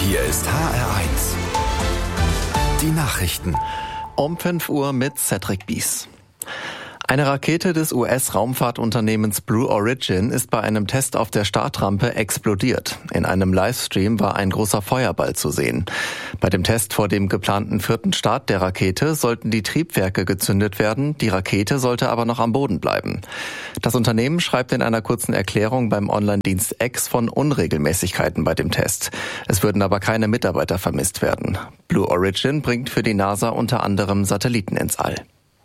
Hier ist HR1. Die Nachrichten. Um 5 Uhr mit Cedric Bies. Eine Rakete des US-Raumfahrtunternehmens Blue Origin ist bei einem Test auf der Startrampe explodiert. In einem Livestream war ein großer Feuerball zu sehen. Bei dem Test vor dem geplanten 4. Start der Rakete sollten die Triebwerke gezündet werden, die Rakete sollte aber noch am Boden bleiben. Das Unternehmen schreibt in einer kurzen Erklärung beim Online-Dienst X von Unregelmäßigkeiten bei dem Test. Es würden aber keine Mitarbeiter vermisst werden. Blue Origin bringt für die NASA unter anderem Satelliten ins All.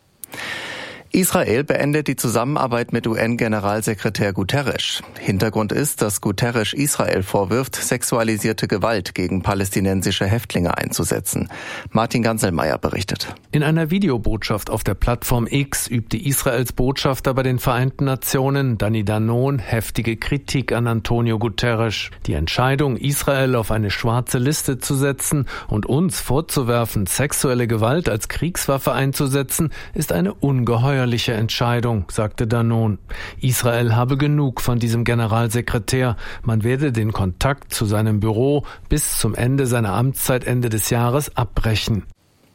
Israel beendet die Zusammenarbeit mit UN-Generalsekretär Guterres. Hintergrund ist, dass Guterres Israel vorwirft, sexualisierte Gewalt gegen palästinensische Häftlinge einzusetzen. Martin Ganselmeier berichtet. In einer Videobotschaft auf der Plattform X übte Israels Botschafter bei den Vereinten Nationen, Danny Danon, heftige Kritik an Antonio Guterres. Die Entscheidung, Israel auf eine schwarze Liste zu setzen und uns vorzuwerfen, sexuelle Gewalt als Kriegswaffe einzusetzen, ist eine ungeheuerliche Entscheidung, sagte Danon. Israel habe genug von diesem Generalsekretär. Man werde den Kontakt zu seinem Büro bis zum Ende seiner Amtszeit Ende des Jahres abbrechen.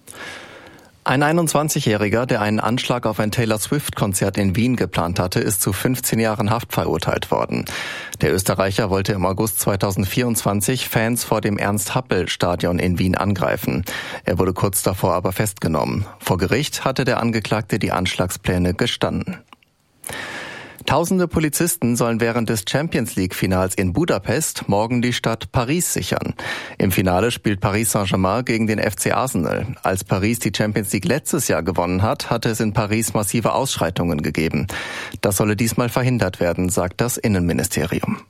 Ein 21-Jähriger, der einen Anschlag auf ein Taylor-Swift-Konzert in Wien geplant hatte, ist zu 15 Jahren Haft verurteilt worden. Der Österreicher wollte im August 2024 Fans vor dem Ernst-Happel-Stadion in Wien angreifen. Er wurde kurz davor aber festgenommen. Vor Gericht hatte der Angeklagte die Anschlagspläne gestanden. Tausende Polizisten sollen während des Champions-League-Finals in Budapest morgen die Stadt Paris sichern. Im Finale spielt Paris Saint-Germain gegen den FC Arsenal. Als Paris die Champions League letztes Jahr gewonnen hat, hatte es in Paris massive Ausschreitungen gegeben. Das solle diesmal verhindert werden, sagt das Innenministerium.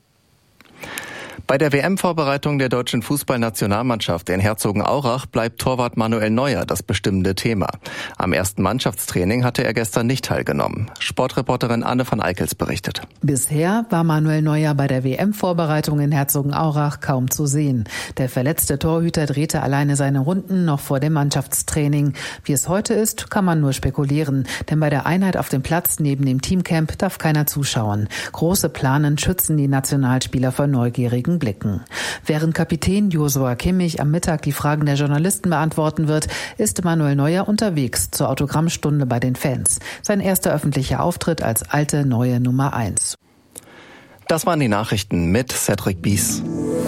Bei der WM-Vorbereitung der deutschen Fußballnationalmannschaft in Herzogenaurach bleibt Torwart Manuel Neuer das bestimmende Thema. Am ersten Mannschaftstraining hatte er gestern nicht teilgenommen. Sportreporterin Anne van Eickels berichtet. Bisher war Manuel Neuer bei der WM-Vorbereitung in Herzogenaurach kaum zu sehen. Der verletzte Torhüter drehte alleine seine Runden noch vor dem Mannschaftstraining. Wie es heute ist, kann man nur spekulieren. Denn bei der Einheit auf dem Platz neben dem Teamcamp darf keiner zuschauen. Große Planen schützen die Nationalspieler vor neugierigen Blicken. Während Kapitän Joshua Kimmich am Mittag die Fragen der Journalisten beantworten wird, ist Manuel Neuer unterwegs zur Autogrammstunde bei den Fans. Sein erster öffentlicher Auftritt als alte, neue Nummer 1. Das waren die Nachrichten mit Cedric Bies.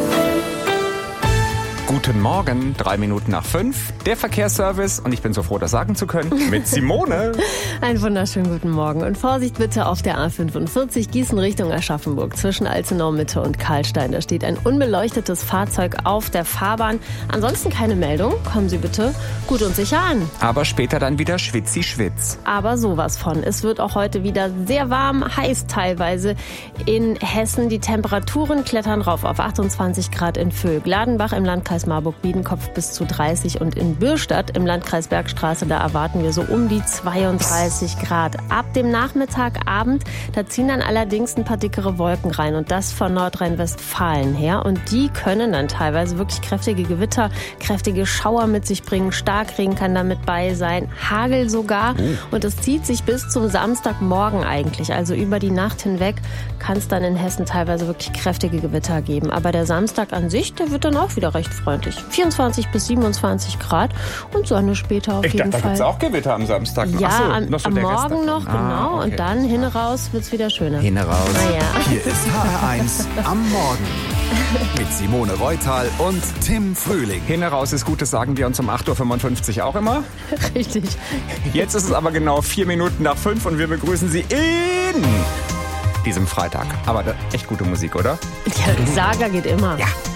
Guten Morgen, 3 Minuten nach 5, der Verkehrsservice und ich bin so froh, das sagen zu können, mit Simone. Einen wunderschönen guten Morgen und Vorsicht bitte auf der A45 Gießen Richtung Aschaffenburg zwischen Alzenau-Mitte und Karlstein. Da steht ein unbeleuchtetes Fahrzeug auf der Fahrbahn. Ansonsten keine Meldung, kommen Sie bitte gut und sicher an. Aber später dann wieder Schwitzi-Schwitz. Aber sowas von. Es wird auch heute wieder sehr warm, heiß teilweise in Hessen. Die Temperaturen klettern rauf auf 28 Grad in Vöhl, Gladenbach im Landkreis Marburg-Biedenkopf bis zu 30 und in Bürstadt im Landkreis Bergstraße, da erwarten wir so um die 32 Grad. Ab dem Nachmittagabend, da ziehen dann allerdings ein paar dickere Wolken rein und das von Nordrhein-Westfalen her und die können dann teilweise wirklich kräftige Gewitter, kräftige Schauer mit sich bringen, Starkregen kann damit bei sein, Hagel sogar und es zieht sich bis zum Samstagmorgen eigentlich, also über die Nacht hinweg kann es dann in Hessen teilweise wirklich kräftige Gewitter geben, aber der Samstag an sich, der wird dann auch wieder recht freundlich. 24 bis 27 Grad und Sonne später auf jeden Fall. Da gibt es auch Gewitter am Samstag. Ja, am Morgen noch, genau. Okay. Und dann hin raus wird es wieder schöner. Hin raus. Ja. Hier ist HR1 am Morgen. Mit Simone Reutal und Tim Frühling. Hin raus ist gut, das sagen wir uns um 8.55 Uhr auch immer. Richtig. Jetzt ist es aber genau 4 Minuten nach 5 und wir begrüßen Sie in diesem Freitag. Aber echt gute Musik, oder? Ja, Saga geht immer. Ja.